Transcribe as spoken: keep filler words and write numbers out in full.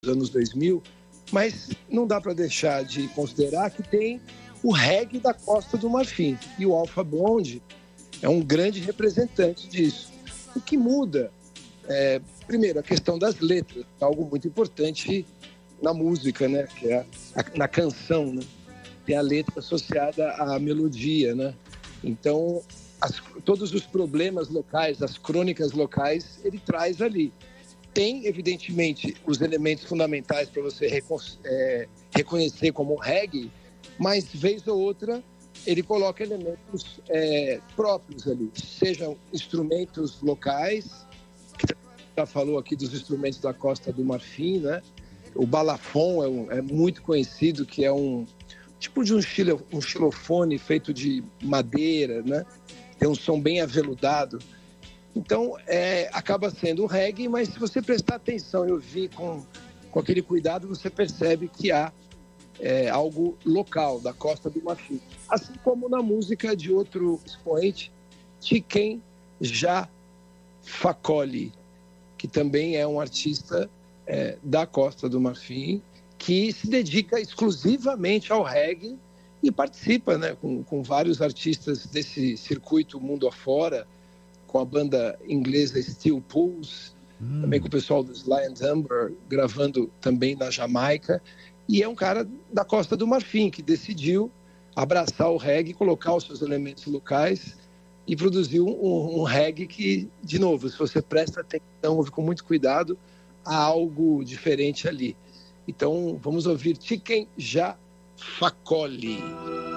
anos dois mil, mas não dá para deixar de considerar que tem o reggae da Costa do Marfim, e o Alpha Blondy é um grande representante disso. O que muda, é, primeiro, a questão das letras, algo muito importante na música, né? Que é a, na canção, né? Tem a letra associada à melodia, né? Então, as, todos os problemas locais, as crônicas locais, ele traz ali. Tem, evidentemente, os elementos fundamentais para você recon- é, reconhecer como reggae, mas, vez ou outra, ele coloca elementos é, próprios ali, sejam instrumentos locais, que já falou aqui dos instrumentos da Costa do Marfim, né? O balafon é, um, é muito conhecido, que é um tipo de um, xilo, um xilofone feito de madeira, né? Tem um som bem aveludado. Então, é, acaba sendo o reggae, mas se você prestar atenção e ouvir com, com aquele cuidado, você percebe que há é, algo local, da Costa do Marfim. Assim como na música de outro expoente, Tiken Jah Fakoly, que também é um artista é, da Costa do Marfim, que se dedica exclusivamente ao reggae e participa, né, com, com vários artistas desse circuito mundo afora, com a banda inglesa Steel Pulse, hum. também com o pessoal do Sly and Amber, gravando também na Jamaica. E é um cara da Costa do Marfim, que decidiu abraçar o reggae, colocar os seus elementos locais e produziu um, um reggae que, de novo, se você presta atenção, ouve com muito cuidado, há algo diferente ali. Então, vamos ouvir Tiken Jah Fakoly.